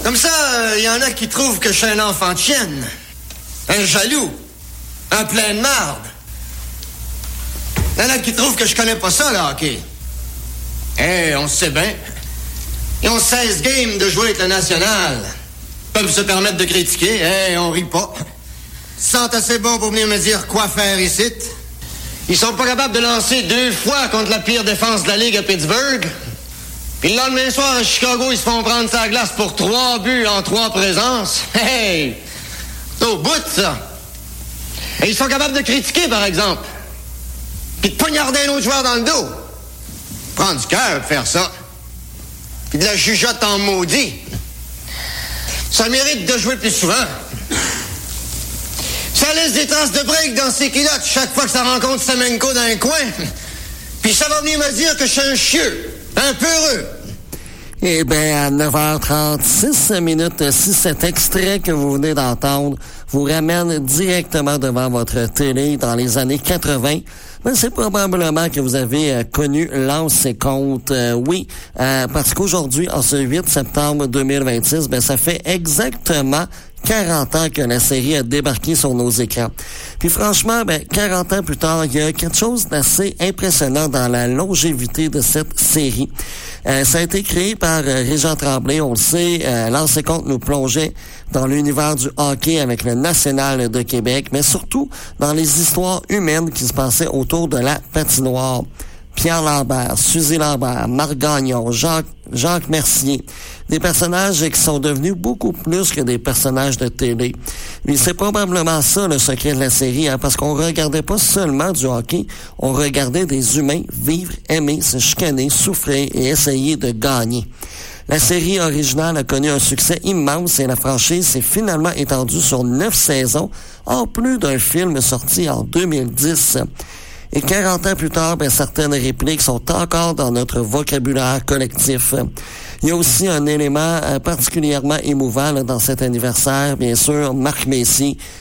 Comme ça, y en a qui trouvent que je suis un enfant de chienne. Un jaloux. Un plein de marde. Y en a qui trouvent que je connais pas ça, le hockey. On sait bien. Ils ont 16 games de jouer avec le national. Ils peuvent se permettre de critiquer. On rit pas. Ils se sentent assez bons pour venir me dire quoi faire ici. Ils sont pas capables de lancer 2 fois contre la pire défense de la Ligue à Pittsburgh. Puis le lendemain soir, à Chicago, ils se font prendre sa glace pour 3 buts en 3 présences. C'est au bout de ça. Et ils sont capables de critiquer, par exemple. Puis de poignarder un autre joueur dans le dos. Prendre du cœur de faire ça. Puis de la jugeote en maudit. Ça mérite de jouer plus souvent. Ça laisse des traces de break dans ses culottes chaque fois que ça rencontre Semenko dans un coin. Puis ça va venir me dire que je suis un chieux, un peureux. Eh bien, à 9h36 minutes, si cet extrait que vous venez d'entendre vous ramène directement devant votre télé dans les années 80, ben c'est probablement que vous avez connu Lance et Compte. Oui, parce qu'aujourd'hui, en ce 8 septembre 2026, ben ça fait exactement 40 ans que la série a débarqué sur nos écrans. Puis franchement, 40 ans plus tard, il y a quelque chose d'assez impressionnant dans la longévité de cette série. Ça a été créé par Régent Tremblay, on le sait. Lance et Compte nous plongeait dans l'univers du hockey avec le National de Québec, mais surtout dans les histoires humaines qui se passaient autour de la patinoire. Pierre Lambert, Suzy Lambert, Marc Gagnon, Jacques Mercier. Des personnages qui sont devenus beaucoup plus que des personnages de télé. Mais c'est probablement ça le secret de la série, parce qu'on regardait pas seulement du hockey, on regardait des humains vivre, aimer, se chicaner, souffrir et essayer de gagner. La série originale a connu un succès immense et la franchise s'est finalement étendue sur 9 saisons, en plus d'un film sorti en 2010. Et 40 ans plus tard, certaines répliques sont encore dans notre vocabulaire collectif. Il y a aussi un élément particulièrement émouvant dans cet anniversaire, bien sûr, Marc Messier,